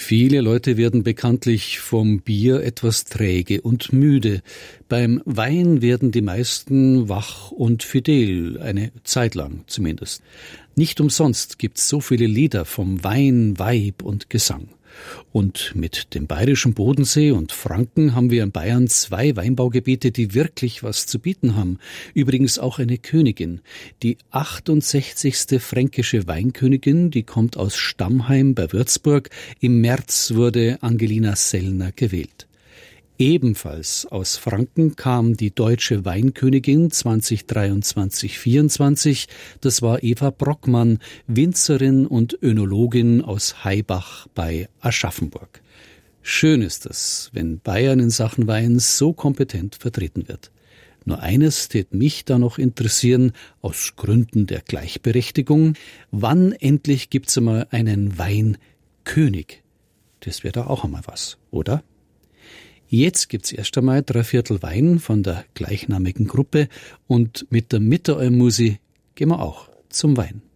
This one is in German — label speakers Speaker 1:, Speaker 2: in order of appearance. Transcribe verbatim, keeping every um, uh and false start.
Speaker 1: Viele Leute werden bekanntlich vom Bier etwas träge und müde. Beim Wein werden die meisten wach und fidel, eine Zeit lang zumindest. Nicht umsonst gibt's so viele Lieder vom Wein, Weib und Gesang. Und mit dem bayerischen Bodensee und Franken haben wir in Bayern zwei Weinbaugebiete, die wirklich was zu bieten haben. Übrigens auch eine Königin. Die achtundsechzigste fränkische Weinkönigin, die kommt aus Stammheim bei Würzburg. Im März wurde Angelina Sellner gewählt. Ebenfalls aus Franken kam die deutsche Weinkönigin zwanzig dreiundzwanzig vierundzwanzig. Das war Eva Brockmann, Winzerin und Önologin aus Haibach bei Aschaffenburg. Schön ist es, wenn Bayern in Sachen Wein so kompetent vertreten wird. Nur eines tät mich da noch interessieren, aus Gründen der Gleichberechtigung. Wann endlich gibt's einmal einen Weinkönig? Das wäre doch auch einmal was, oder? Jetzt gibt's erst einmal drei Viertel Wein von der gleichnamigen Gruppe und mit der Mitteralmusi gehen wir auch zum Wein.